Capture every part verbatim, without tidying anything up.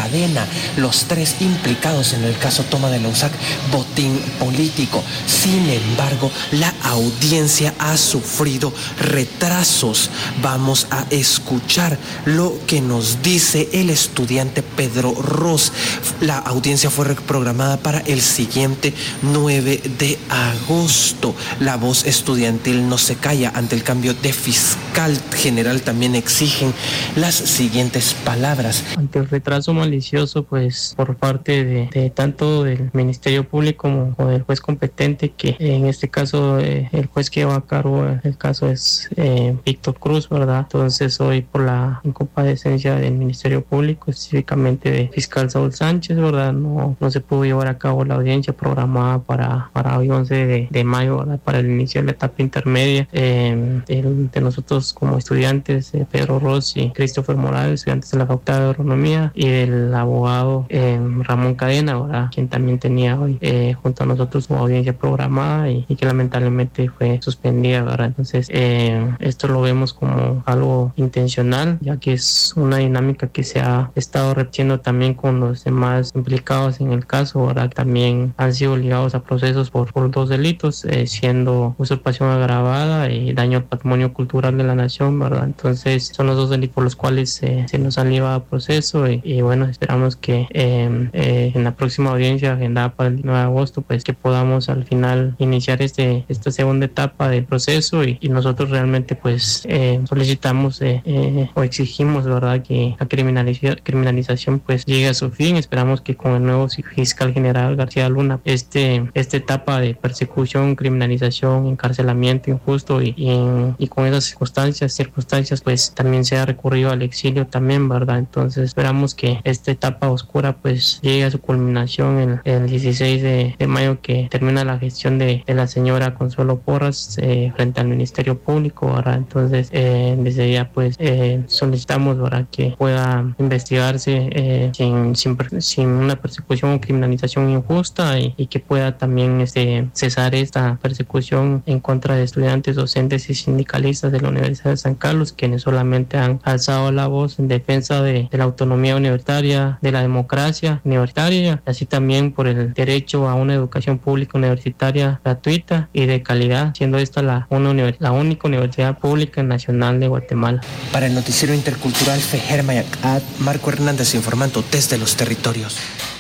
Cadena, los tres implicados en el caso Toma de la USAC, botín político. Sin embargo, la audiencia ha sufrido retrasos. Vamos a escuchar lo que nos dice el estudiante Pedro Ros. La audiencia fue reprogramada para el siguiente nueve de agosto. La voz estudiantil no se calla ante el cambio de fiscal general. También exigen las siguientes palabras. Ante el retraso malicioso, pues por parte de, de tanto del Ministerio Público como, como del juez competente, que en este caso eh, el juez que lleva a cargo el caso es eh, Víctor Cruz, ¿verdad? Entonces hoy por la incomparecencia del Ministerio Público, específicamente de fiscal Saúl Sánchez, ¿verdad? No, no se pudo llevar a cabo la audiencia programada para, para hoy once de, de mayo, ¿verdad? Para el inicio de la etapa intermedia. Eh, el, de nosotros como estudiantes, eh, Pedro Ros y Christopher Morales, estudiantes de la Facultad de Agronomía, y del abogado eh, Ramón Cadena, ¿verdad? Quien también tenía hoy eh, junto a nosotros una audiencia programada y, y que lamentablemente fue suspendida, ¿verdad? Entonces eh, esto lo vemos como algo intencional, ya que es una dinámica que se ha estado repitiendo también con los demás implicados en el caso, ¿verdad? También han sido ligados a procesos por, por dos delitos, eh, siendo usurpación agravada y daño al patrimonio cultural de la nación, ¿verdad? Entonces son los dos delitos por los cuales eh, se nos han llevado a proceso y, y bueno, esperamos que eh, eh, en la próxima audiencia agendada para el nueve de agosto, pues que podamos al final iniciar este esta segunda etapa del proceso y, y nosotros realmente pues eh, solicitamos eh, eh, o exigimos, ¿verdad?, que la criminalización, criminalización pues llegue a su fin. Esperamos que con el nuevo fiscal general García Luna este esta etapa de persecución, criminalización, encarcelamiento injusto y, y, en, y con esas circunstancias circunstancias pues también sea recurrido al exilio también, ¿verdad? Entonces esperamos que esta etapa oscura pues llegue a su culminación el, el dieciséis de mayo, que termina la gestión de, de la señora Consuelo Porras eh, frente al Ministerio Público, ¿verdad? Entonces eh, desde ya pues eh, solicitamos, ¿verdad?, que pueda investigarse eh, sin, sin, sin una persecución o criminalización injusta y, y que pueda también este, cesar esta persecución en contra de estudiantes, docentes y sindicalistas de la Universidad de San Carlos, quienes solamente han alzado la voz en defensa de, de la autonomía universitaria, de la democracia universitaria, así también por el derecho a una educación pública universitaria gratuita y de calidad, siendo esta la, una univers- la única universidad pública nacional de Guatemala. Para el noticiero intercultural Fejer Mayacat, Marco Hernández informando desde los territorios.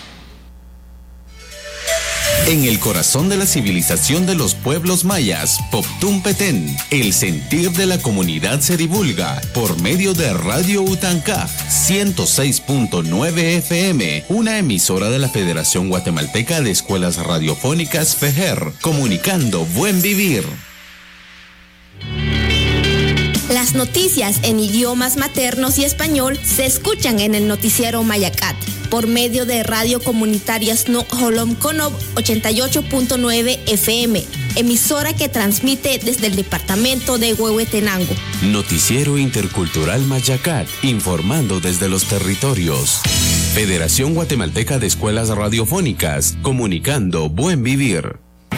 En el corazón de la civilización de los pueblos mayas, Poptún Petén, el sentir de la comunidad se divulga por medio de Radio Utancá ciento seis punto nueve F M, una emisora de la Federación Guatemalteca de Escuelas Radiofónicas Fejer, comunicando buen vivir. Las noticias en idiomas maternos y español se escuchan en el noticiero Mayacat por medio de Radio Comunitarias No Holom Konob ochenta y ocho punto nueve F M, emisora que transmite desde el departamento de Huehuetenango. Noticiero Intercultural Mayacat, informando desde los territorios. Federación Guatemalteca de Escuelas Radiofónicas, comunicando buen vivir.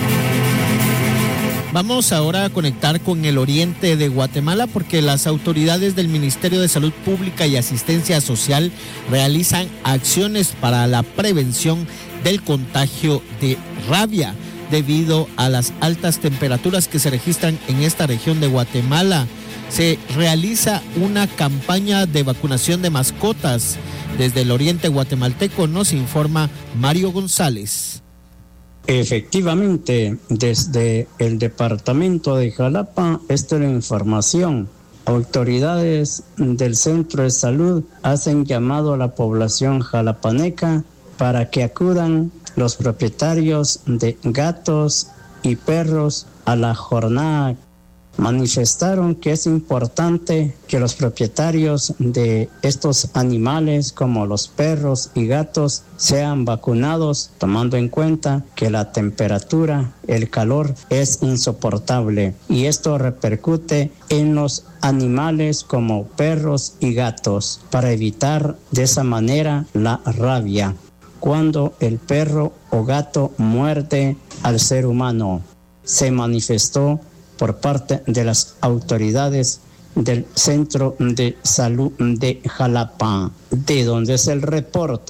Vamos ahora a conectar con el oriente de Guatemala porque las autoridades del Ministerio de Salud Pública y Asistencia Social realizan acciones para la prevención del contagio de rabia debido a las altas temperaturas que se registran en esta región de Guatemala. Se realiza una campaña de vacunación de mascotas. Desde el oriente guatemalteco nos informa Mario González. Efectivamente, desde el departamento de Jalapa, esta es la información. Autoridades del centro de salud hacen llamado a la población jalapaneca para que acudan los propietarios de gatos y perros a la jornada. Manifestaron que es importante que los propietarios de estos animales como los perros y gatos sean vacunados, tomando en cuenta que la temperatura, el calor es insoportable y esto repercute en los animales como perros y gatos para evitar de esa manera la rabia cuando el perro o gato muerde al ser humano. Se manifestó por parte de las autoridades del Centro de Salud de Jalapa, de donde es el reporte.